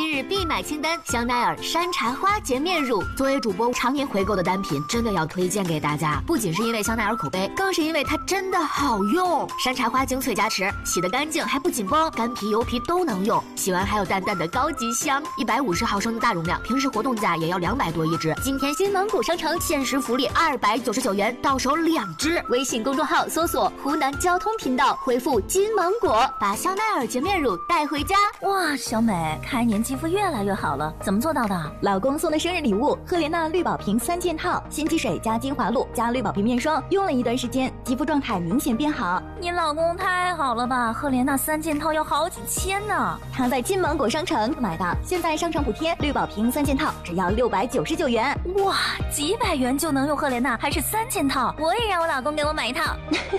今日必买清单：香奈儿山茶花洁面乳。作为主播常年回购的单品，真的要推荐给大家。不仅是因为香奈儿口碑，更是因为它真的好用。山茶花精粹加持，洗得干净还不紧绷，干皮油皮都能用。洗完还有淡淡的高级香。150毫升的大容量，平时活动价也要200多一支。今天新芒果商城限时福利299元，到手2支。微信公众号搜索湖南交通频道，回复金芒果，把香奈儿洁面乳带回家。 哇，小美，开年肌肤越来越好了，怎么做到的？ 老公送的生日礼物，赫莲娜绿宝瓶3件套，新肌水加精华露加绿宝瓶面霜，用了一段时间，肌肤状态明显变好。 你老公太好了吧，赫莲娜3件套要好几千呢。 他在金芒果商城买的，现在商城补贴，绿宝瓶3件套只要699元。 哇，几百元就能用赫莲娜，还是3件套，我也让我老公给我买一套。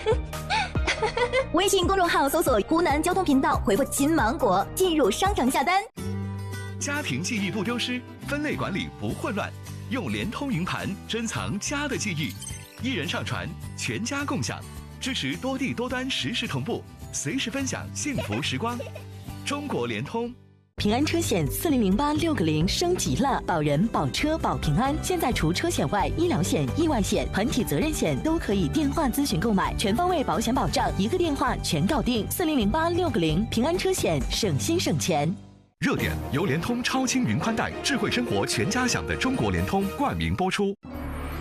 微信公众号搜索湖南交通频道，回复金芒果进入商城下单。 家庭记忆不丢失，分类管理不混乱，用联通云盘珍藏家的记忆，一人上传，全家共享，支持多地多端实时同步，随时分享幸福时光。中国联通。 平安车险4008-6个0升级了，保人、保车、保平安。现在除车险外，医疗险、意外险、团体责任险都可以电话咨询购买，全方位保险保障，一个电话全搞定。4008-6个0，平安车险，省心省钱。 热点由联通超轻云宽带，智慧生活全家享的中国联通冠名播出。